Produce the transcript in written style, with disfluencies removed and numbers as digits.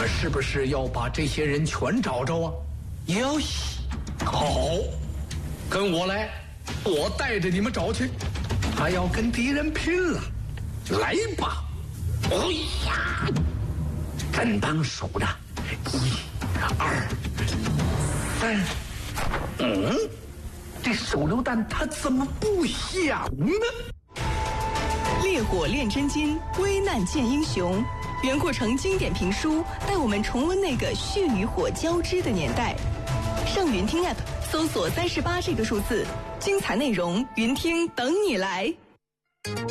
们是不是要把这些人全找着啊？ 有戏。 好，跟我来，我带着你们找去。还要跟敌人拼了，来吧！ 哎呀，真当数着，1、2、3，这手榴弹它怎么不响呢？ 烈火炼真金，危难见英雄。袁阔成经典评书带我们重温那个血与火交织的年代。上云听 App 搜索38这个数字，精彩内容云听等你来。